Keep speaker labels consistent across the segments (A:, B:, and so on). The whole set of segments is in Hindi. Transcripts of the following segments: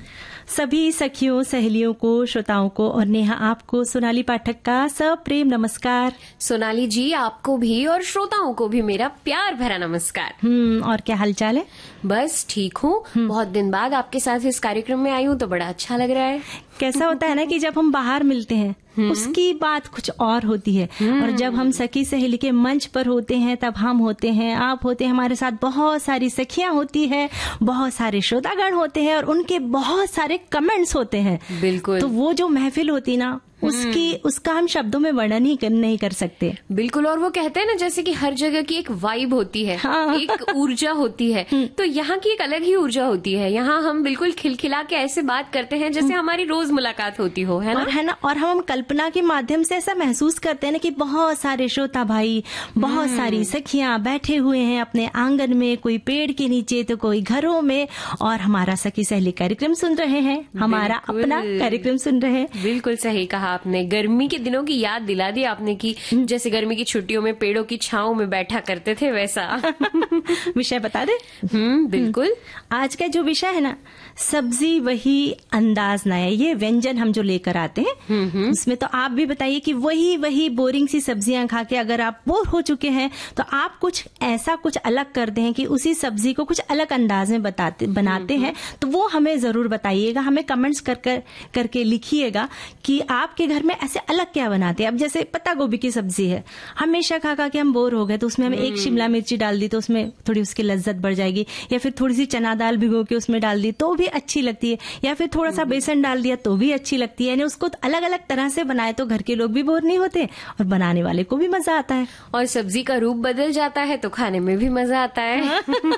A: सभी सखियों, सहेलियों को, श्रोताओं को और नेहा आपको सोनाली पाठक का सप्रेम नमस्कार।
B: सोनाली जी, आपको भी और श्रोताओं को भी मेरा प्यार भरा नमस्कार।
A: और क्या हालचाल है?
B: बस ठीक हूँ। बहुत दिन बाद आपके साथ इस कार्यक्रम में आई हूँ तो बड़ा अच्छा लग रहा है।
A: कैसा होता है ना कि जब हम बाहर मिलते हैं उसकी बात कुछ और होती है, और जब हम सखी सहेली के मंच पर होते हैं तब हम होते हैं, आप होते हैं, हमारे साथ बहुत सारी सखियां होती है, बहुत सारे श्रोतागण होते हैं और उनके बहुत सारे कमेंट्स होते हैं।
B: बिल्कुल।
A: तो वो जो महफिल होती ना उसका हम शब्दों में वर्णन ही नहीं कर सकते।
B: बिल्कुल। और वो कहते हैं ना, जैसे कि हर जगह की एक वाइब होती है, हाँ। एक ऊर्जा होती है, तो यहाँ की एक अलग ही ऊर्जा होती है। यहाँ हम बिल्कुल खिलखिला के ऐसे बात करते हैं जैसे हमारी रोज मुलाकात होती हो, है ना? और
A: हम कल्पना के माध्यम से ऐसा महसूस करते हैं ना कि बहुत सारे श्रोता भाई, बहुत सारी सखियां बैठे हुए हैं अपने आंगन में, कोई पेड़ के नीचे तो कोई घरों में, और हमारा सखी सहेली कार्यक्रम सुन रहे हैं, हमारा अपना कार्यक्रम सुन रहे हैं।
B: बिल्कुल सही कहा आपने। गर्मी के दिनों की याद दिला दी आपने कि जैसे गर्मी की छुट्टियों में पेड़ों की छांव में बैठा करते थे, वैसा।
A: विषय बता दे।
B: बिल्कुल।
A: आज का जो विषय है ना, सब्जी वही अंदाज नया, ये व्यंजन हम जो लेकर आते हैं उसमें तो आप भी बताइए कि वही बोरिंग सी सब्जियां खा के अगर आप बोर हो चुके हैं तो आप कुछ ऐसा कुछ अलग कर दें कि उसी सब्जी को कुछ अलग अंदाज में बनाते हैं, तो वो हमें जरूर बताइएगा, हमें कमेंट्स करके लिखिएगा कि आपके घर में ऐसे अलग क्या बनाते हैं। अब जैसे पत्ता गोभी की सब्जी है, हमेशा खा खा के हम बोर हो गए, तो उसमें हमें एक शिमला मिर्ची डाल दी तो उसमें थोड़ी उसकी लज्जत बढ़ जाएगी, या फिर थोड़ी सी चना दाल भिगो के उसमें डाल दी तो भी अच्छी लगती है, या फिर थोड़ा सा बेसन डाल दिया तो भी अच्छी लगती है। यानी उसको अलग अलग तरह से बनाए तो घर के लोग भी बोर नहीं होते और बनाने वाले को भी मजा आता है,
B: और सब्जी का रूप बदल जाता है तो खाने में भी मजा आता है।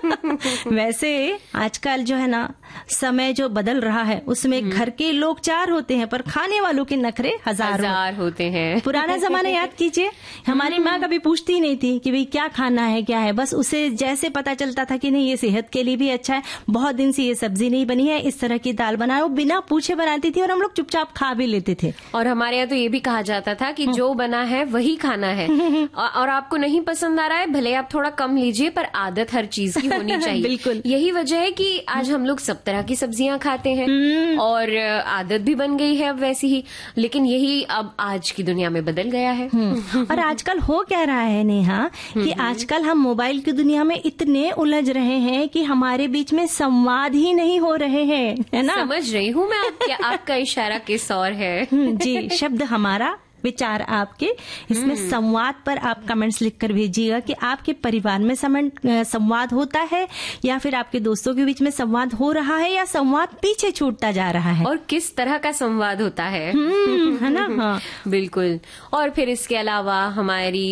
A: वैसे आजकल जो है ना, समय जो बदल रहा है उसमें घर के लोग 4 होते हैं पर खाने वालों के नखरे हजार
B: होते हैं।
A: पुराना जमाना याद कीजिए, हमारी माँ कभी पूछती ही नहीं थी कि भाई क्या खाना है, क्या है, बस उसे जैसे पता चलता था कि नहीं ये सेहत के लिए भी अच्छा है, बहुत दिन से ये सब्जी नहीं बनी है, इस तरह की दाल बनाओ, बिना पूछे बनाती थी और हम लोग चुपचाप खा भी लेते थे।
B: और हमारे यहाँ तो ये भी कहा जाता था कि जो बना है वही खाना है, और आपको नहीं पसंद आ रहा है भले आप थोड़ा कम लीजिए, पर आदत हर चीज की होनी चाहिए।
A: बिल्कुल।
B: यही वजह है कि आज हम लोग सब तरह की सब्जियां खाते हैं और आदत भी बन गई है अब वैसी ही, लेकिन यही अब आज की दुनिया में बदल गया है।
A: और आजकल हो क्या रहा है नेहा कि आजकल हम मोबाइल की दुनिया में इतने उलझ रहे हैं कि हमारे बीच में संवाद ही नहीं हो रहे हैं, है ना?
B: समझ रही हूँ मैं आपका इशारा किस और है।
A: जी, शब्द हमारा, विचार आपके, इसमें संवाद पर आप कमेंट्स लिखकर भेजिएगा कि आपके परिवार में संवाद होता है, या फिर आपके दोस्तों के बीच में संवाद हो रहा है, या संवाद पीछे छूटता जा रहा है,
B: और किस तरह का संवाद होता है।
A: है ना? हाँ,
B: बिल्कुल। और फिर इसके अलावा हमारी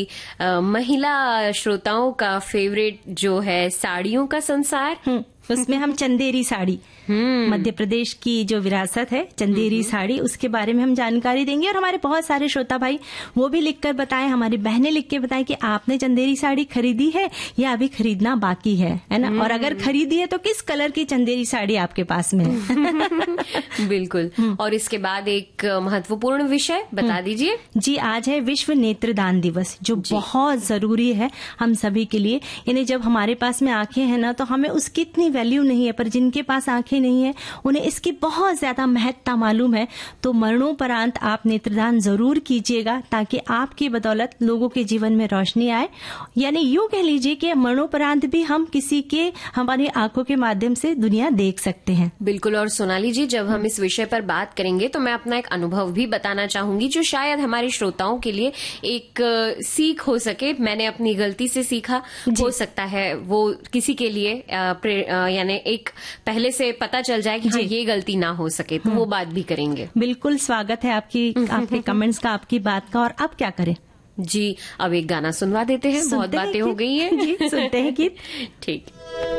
B: महिला श्रोताओं का फेवरेट जो है साड़ियों का संसार,
A: उसमें हम चंदेरी साड़ी, मध्य प्रदेश की जो विरासत है चंदेरी साड़ी, उसके बारे में हम जानकारी देंगे। और हमारे बहुत सारे श्रोता भाई वो भी लिखकर बताएं, हमारी बहनें लिख के बताएं कि आपने चंदेरी साड़ी खरीदी है या अभी खरीदना बाकी है ना? और अगर खरीदी है तो किस कलर की चंदेरी साड़ी आपके पास में है?
B: बिल्कुल। और इसके बाद एक महत्वपूर्ण विषय बता दीजिए।
A: जी, आज है विश्व नेत्रदान दिवस, जो बहुत जरूरी है हम सभी के लिए। यानी जब हमारे पास में आंखें हैं ना, तो हमें उसकी इतनी वैल्यू नहीं है, पर जिनके पास आंखें नहीं है उन्हें इसकी बहुत ज्यादा महत्ता मालूम है। तो मरणोपरांत आप नेत्रदान जरूर कीजिएगा, ताकि आपकी बदौलत लोगों के जीवन में रोशनी आए। यानी यूं कह लीजिए कि मरणोपरांत भी हम किसी के, हमारी आंखों के माध्यम से दुनिया देख सकते हैं।
B: बिल्कुल। और सोनाली जी, जब हम इस विषय पर बात करेंगे तो मैं अपना एक अनुभव भी बताना चाहूंगी, जो शायद हमारे श्रोताओं के लिए एक सीख हो सके। मैंने अपनी गलती से सीखा, हो सकता है वो किसी के लिए यानी एक पहले से पता चल जाए कि हाँ ये गलती ना हो सके, तो वो बात भी करेंगे।
A: बिल्कुल, स्वागत है आपके कमेंट्स का, आपकी बात का। और अब क्या करें
B: जी, अब एक गाना सुनवा देते हैं, बहुत बातें हो गई हैं।
A: सुनते हैं गीत।
B: ठीक।